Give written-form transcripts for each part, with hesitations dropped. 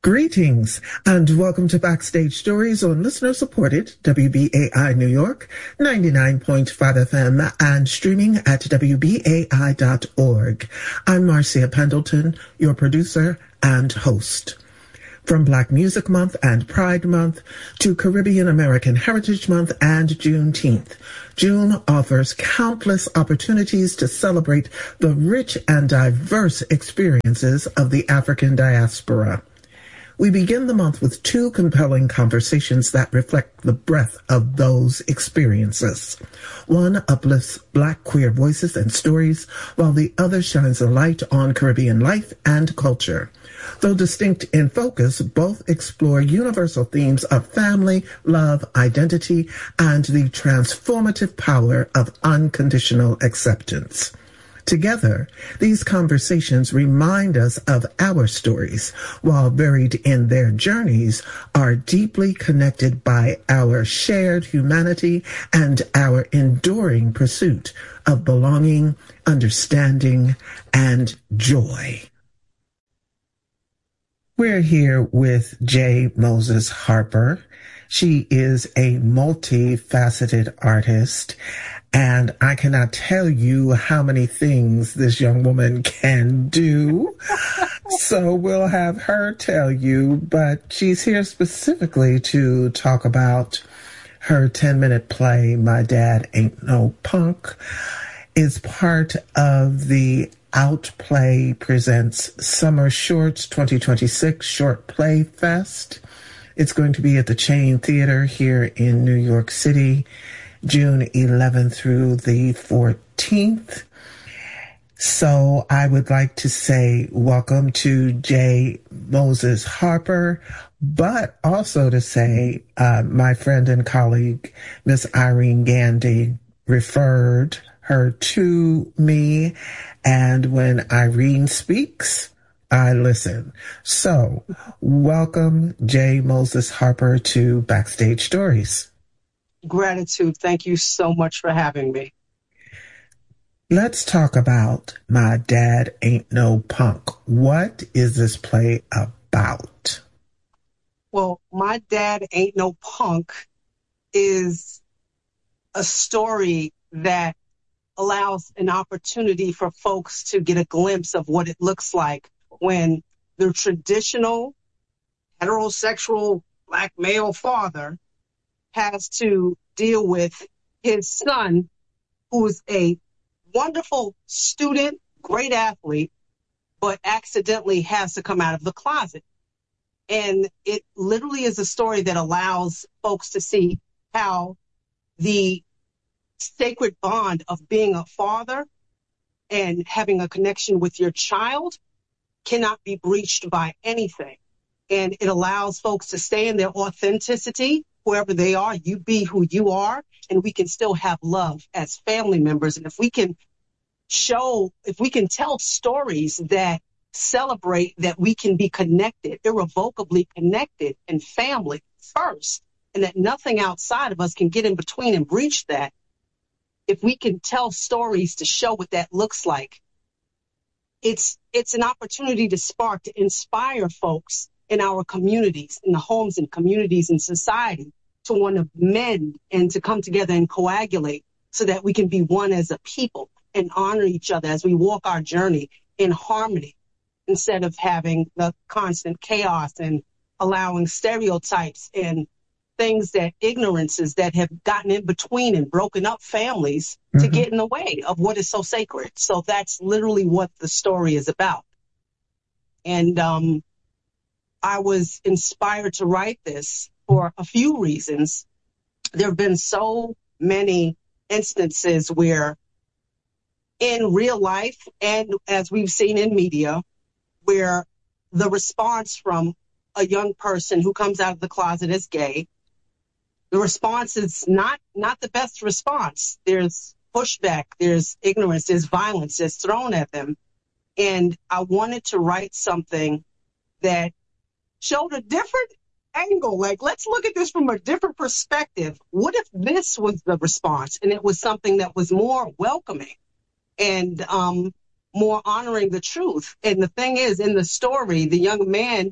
Greetings and welcome to Backstage Stories on listener-supported WBAI New York, 99.5 FM and streaming at WBAI.org. I'm Marcia Pendleton, your producer and host. From Black Music Month and Pride Month to Caribbean American Heritage Month and Juneteenth, June offers countless opportunities to celebrate the rich and diverse experiences of the African diaspora. We begin the month with two compelling conversations that reflect the breadth of those experiences. One uplifts Black queer voices and stories, while the other shines a light on Caribbean life and culture. Though distinct in focus, both explore universal themes of family, love, identity, and the transformative power of unconditional acceptance. Together, these conversations remind us of our stories, while buried in their journeys, are deeply connected by our shared humanity and our enduring pursuit of belonging, understanding, and joy. We're here with J. Moses Harper. She is a multifaceted artist, and I cannot tell you how many things this young woman can do. So we'll have her tell you, but she's here specifically to talk about her 10-minute play, My Dad Ain't No Punk. It's part of the Outplay Presents Summer Shorts 2026 Short Play Fest. It's going to be at the Chain Theater here in New York City, June 11th through the 14th. So I would like to say welcome to J. Moses Harper, but also to say my friend and colleague, Miss Irene Gandy, referred her to me, and when Irene speaks, I listen. So welcome, J. Moses Harper, to Backstage Stories. Gratitude. Thank you so much for having me. Let's talk about My Dad Ain't No Punk. What is this play about? Well, My Dad Ain't No Punk is a story that allows an opportunity for folks to get a glimpse of what it looks like when the traditional heterosexual Black male father has to deal with his son, who's a wonderful student, great athlete, but accidentally has to come out of the closet. And it literally is a story that allows folks to see how the sacred bond of being a father and having a connection with your child cannot be breached by anything. And it allows folks to stay in their authenticity, whoever they are. You be who you are, and we can still have love as family members. And if we can tell stories that celebrate that we can be connected, irrevocably connected and family first, and that nothing outside of us can get in between and breach that, if we can tell stories to show what that looks like, it's an opportunity to inspire folks in our communities, in the homes and communities and society, to want to mend and to come together and coagulate so that we can be one as a people and honor each other as we walk our journey in harmony, instead of having the constant chaos and allowing stereotypes and things that ignorances that have gotten in between and broken up families to get in the way of what is so sacred. So that's literally what the story is about. And I was inspired to write this for a few reasons. There have been so many instances where in real life, and as we've seen in media, where the response from a young person who comes out of the closet as gay, the response is not the best response. There's pushback, there's ignorance, there's violence that's thrown at them. And I wanted to write something that showed a different angle. Like, let's look at this from a different perspective. What if this was the response and it was something that was more welcoming and more honoring the truth? And the thing is, in the story, the young man,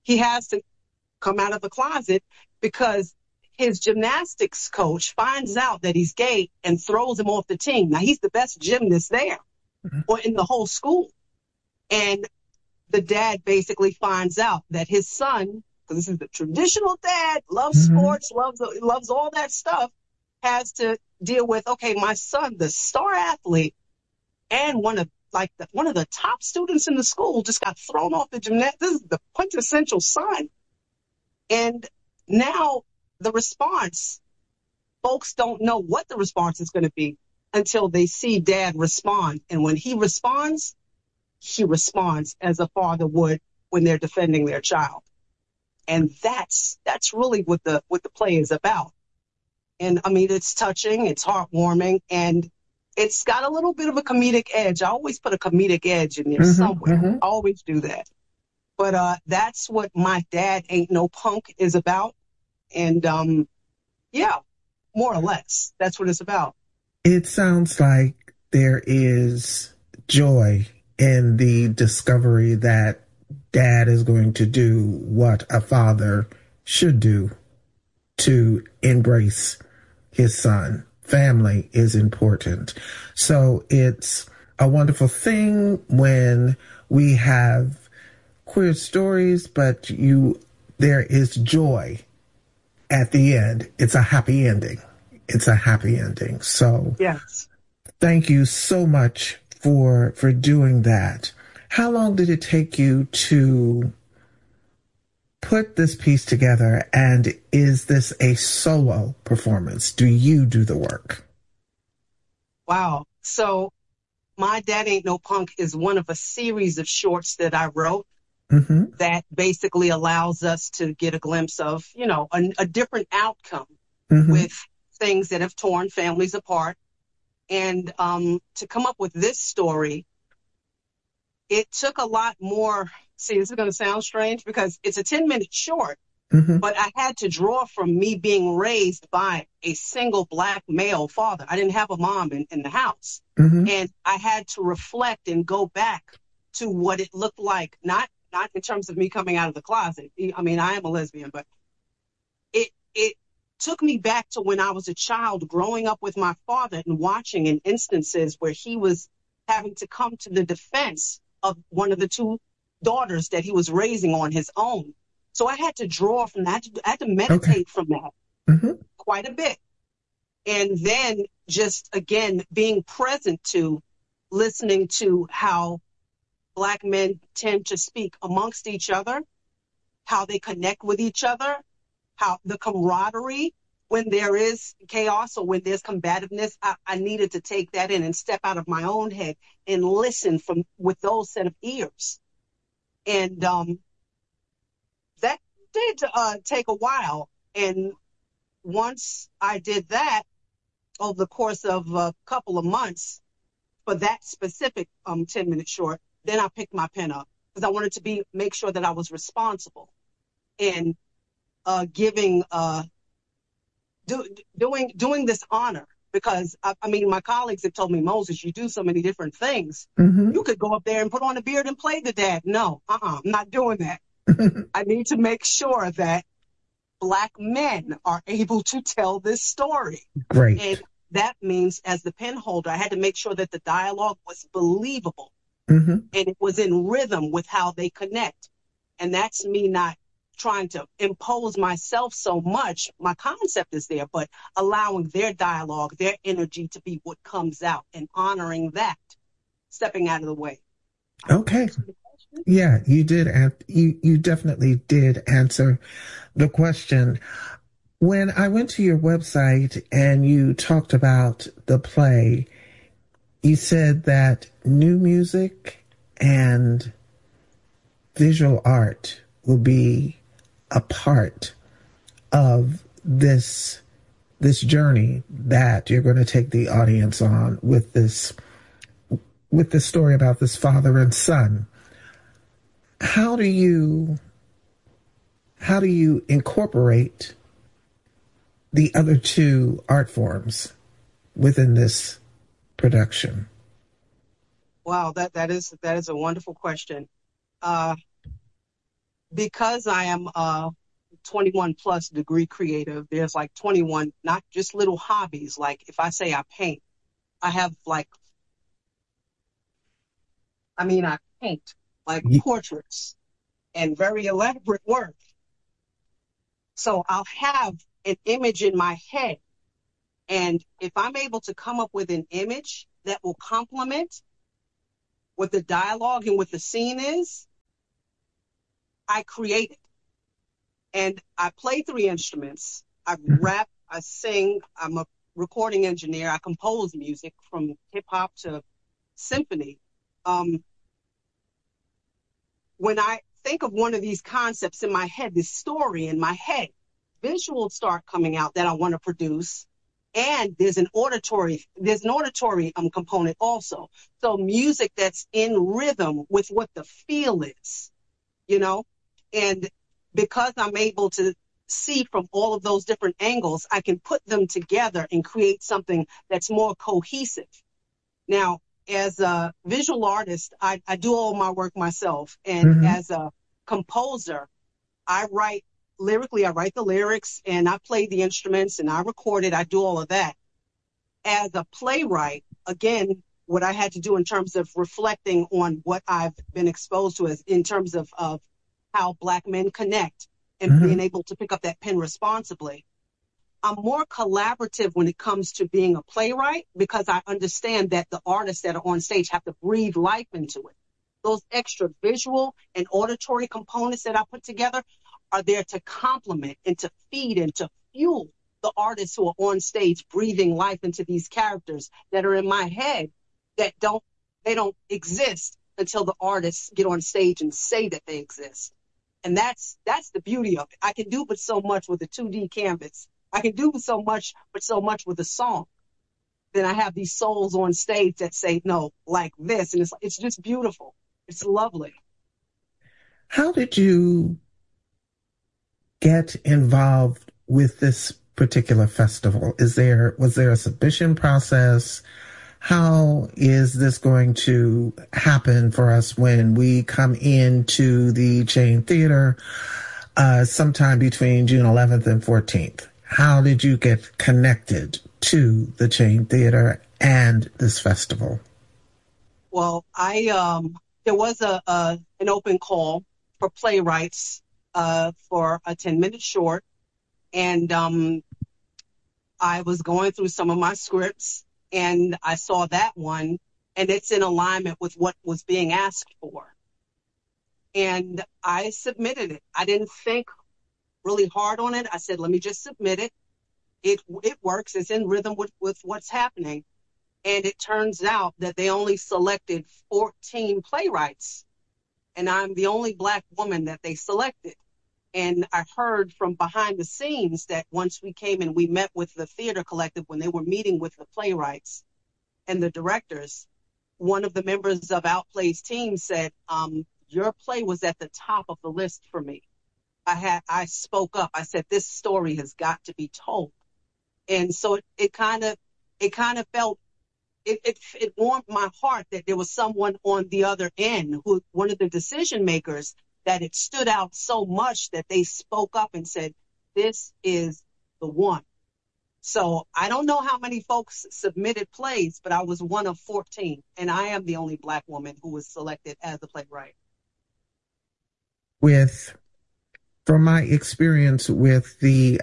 he has to come out of the closet because his gymnastics coach finds out that he's gay and throws him off the team. Now, he's the best gymnast there or in the whole school. And the dad basically finds out that his son, because this is the traditional dad, loves sports, loves all that stuff, has to deal with, okay, my son, the star athlete and one of the top students in the school, just got thrown off the gymnastics. This is the quintessential son. And now the response, folks don't know what the response is going to be until they see dad respond. And when he responds as a father would when they're defending their child. And that's really what the play is about. And I mean, it's touching, it's heartwarming, and it's got a little bit of a comedic edge. I always put a comedic edge in there somewhere. I always do that. But that's what My Dad Ain't No Punk is about. And yeah, more or less, that's what it's about. It sounds like there is joy in the discovery that dad is going to do what a father should do to embrace his son. Family is important. So it's a wonderful thing when we have queer stories, but there is joy at the end. It's a happy ending. So yes, thank you so much for doing that. How long did it take you to put this piece together, and is this a solo performance? Do you do the work? Wow. So My Dad Ain't No Punk is one of a series of shorts that I wrote that basically allows us to get a glimpse of, a different outcome with things that have torn families apart. And to come up with this story, it took a lot more. See, this is going to sound strange because it's a 10-minute short, but I had to draw from me being raised by a single Black male father. I didn't have a mom in the house. And I had to reflect and go back to what it looked like, not in terms of me coming out of the closet. I mean, I am a lesbian, but it took me back to when I was a child growing up with my father and watching in instances where he was having to come to the defense of one of the two daughters that he was raising on his own. So I had to draw from that. I had to meditate from that quite a bit. And then just, again, being present to listening to how Black men tend to speak amongst each other, how they connect with each other, how the camaraderie when there is chaos or when there's combativeness. I needed to take that in and step out of my own head and listen with those set of ears. And that did take a while. And once I did that over the course of a couple of months for that specific 10-minute short, then I picked my pen up because I wanted to make sure that I was responsible and giving doing this honor. Because I mean, my colleagues have told me, Moses, you do so many different things. You could go up there and put on a beard and play the dad. No, I'm not doing that. I need to make sure that Black men are able to tell this story. Great. And that means, as the pen holder, I had to make sure that the dialogue was believable and it was in rhythm with how they connect. And that's me not trying to impose myself so much. My concept is there, but allowing their dialogue, their energy to be what comes out and honoring that, stepping out of the way. Okay. Yeah, you did. You definitely did answer the question. When I went to your website and you talked about the play, you said that new music and visual art will be a part of this journey that you're going to take the audience on with this story about this father and son. How do you incorporate the other two art forms within this production? Wow, that is a wonderful question. because I am a 21 plus degree creative, there's like 21, not just little hobbies. Like if I say I paint, I have like, I paint like portraits and very elaborate work. So I'll have an image in my head. And if I'm able to come up with an image that will complement what the dialogue and what the scene is, I create it. And I play 3 instruments. I rap, I sing, I'm a recording engineer, I compose music from hip hop to symphony. When I think of one of these concepts in my head, this story in my head, visuals start coming out that I want to produce. And there's an auditory component also. So music that's in rhythm with what the feel is, and because I'm able to see from all of those different angles, I can put them together and create something that's more cohesive. Now, as a visual artist, I do all my work myself. And as a composer, I write the lyrics and I play the instruments and I record it. I do all of that. As a playwright, again, what I had to do in terms of reflecting on what I've been exposed to in terms of how Black men connect and being able to pick up that pen responsibly. I'm more collaborative when it comes to being a playwright because I understand that the artists that are on stage have to breathe life into it. Those extra visual and auditory components that I put together are there to complement and to feed and to fuel the artists who are on stage breathing life into these characters that are in my head that don't exist until the artists get on stage and say that they exist. And that's the beauty of it. I can do but so much with a 2D canvas. I can do so much with a song. Then I have these souls on stage that say, no, like this. And it's just beautiful. It's lovely. How did you get involved with this particular festival? Was there a submission process? How is this going to happen for us when we come into the Chain Theater sometime between June 11th and 14th? How did you get connected to the Chain Theater and this festival? Well, there was an open call for playwrights for a 10-minute short, and I was going through some of my scripts, and I saw that one, and it's in alignment with what was being asked for. And I submitted it. I didn't think really hard on it. I said, let me just submit it. It works. It's in rhythm with what's happening. And it turns out that they only selected 14 playwrights. And I'm the only Black woman that they selected. And I heard from behind the scenes that once we came and we met with the theater collective when they were meeting with the playwrighs and the directors, one of the members of Outplay's team said, your play was at the top of the list for me. I spoke up. I said, this story has got to be told. And so it kind of felt, it warmed my heart that there was someone on the other end, one of the decision makers, that it stood out so much that they spoke up and said, this is the one. So I don't know how many folks submitted plays, but I was one of 14, and I am the only Black woman who was selected as a playwright. From my experience with the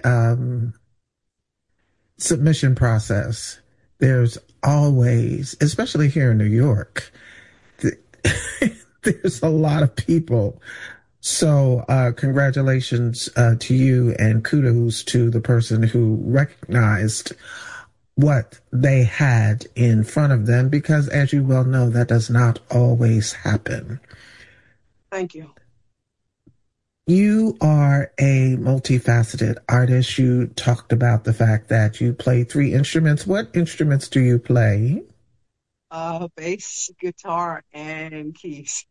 submission process, there's always, especially here in New York, there's a lot of people. So congratulations to you, and kudos to the person who recognized what they had in front of them, because as you well know, that does not always happen. Thank you. You are a multifaceted artist. You talked about the fact that you play 3 instruments. What instruments do you play? Bass, guitar, and keys.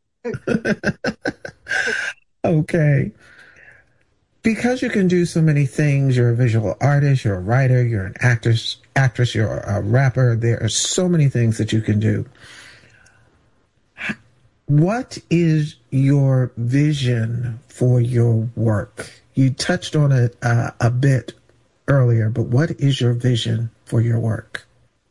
Okay. Because you can do so many things, you're a visual artist, you're a writer, you're an actress, you're a rapper. There are so many things that you can do. What is your vision for your work? You touched on it a bit earlier, but what is your vision for your work?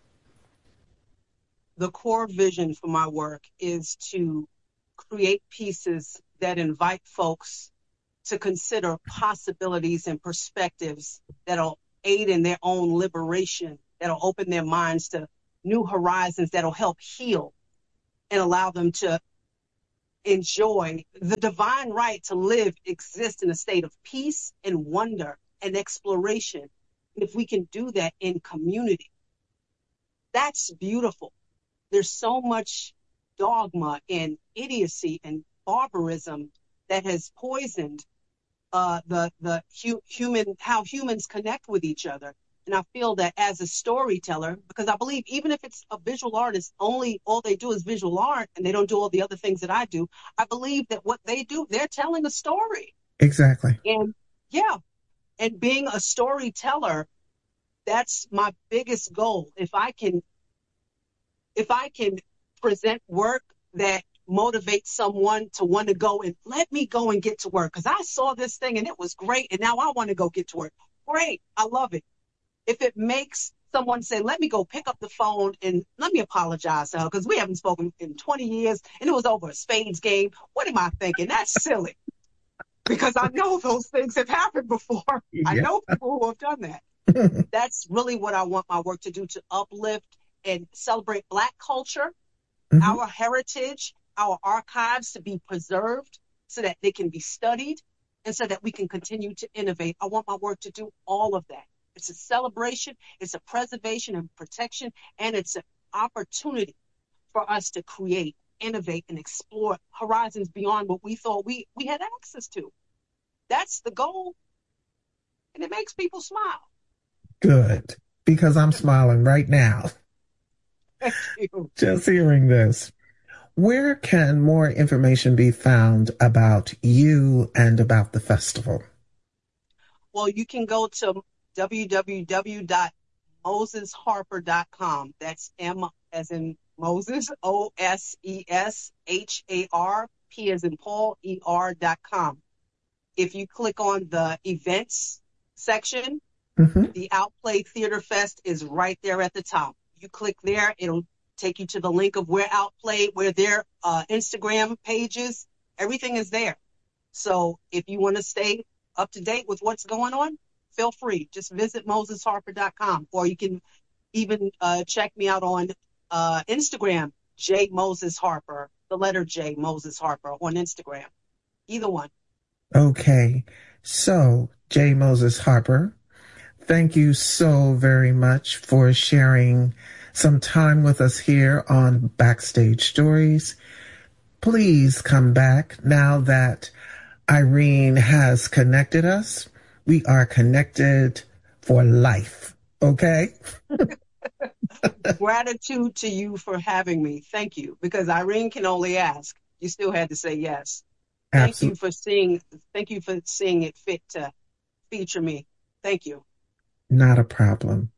The core vision for my work is to create pieces that invite folks to consider possibilities and perspectives that'll aid in their own liberation, that'll open their minds to new horizons, that'll help heal and allow them to enjoy the divine right to live, exist in a state of peace and wonder and exploration. And if we can do that in community, that's beautiful. There's so much dogma and idiocy and barbarism that has poisoned human how humans connect with each other. And I feel that as a storyteller, because I believe even if it's a visual artist, only all they do is visual art and they don't do all the other things that I do, I believe that what they do, they're telling a story. Exactly. And yeah, and being a storyteller, that's my biggest goal. If I can present work that motivates someone to want to go and let me go and get to work because I saw this thing and it was great and now I want to go get to work. Great. I love it. If it makes someone say, let me go pick up the phone and let me apologize to her because we haven't spoken in 20 years and it was over a spades game. What am I thinking? That's silly because I know those things have happened before. Yeah. I know people who have done that. That's really what I want my work to do, to uplift and celebrate Black culture, Mm-hmm. our heritage, our archives to be preserved so that they can be studied and so that we can continue to innovate. I want my work to do all of that. It's a celebration, it's a preservation and protection, and it's an opportunity for us to create, innovate, and explore horizons beyond what we thought we had access to. That's the goal, and it makes people smile. Good, because I'm smiling right now. Thank you. Just hearing this. Where can more information be found about you and about the festival? Well, you can go to www.mosesharper.com. That's M as in Moses, OSESHAR, P as in Paul, ER.com. If you click on the events section, Mm-hmm. the Outplay Theater Fest is right there at the top. You click there, it'll take you to the link of where Outplay, where their Instagram pages, everything is there. So if you want to stay up to date with what's going on, feel free. Just visit mosesharper.com, or you can even check me out on Instagram, J Moses Harper, the letter J Moses Harper on Instagram. Either one. Okay. So, J. Moses Harper, thank you so very much for sharing some time with us here on Backstage Stories. Please come back now that Irene has connected us. We are connected for life. Okay? Gratitude to you for having me. Thank you. Because Irene can only ask. You still had to say yes. Thank you Absolutely. for seeing it fit to feature me. Thank you. Not a problem.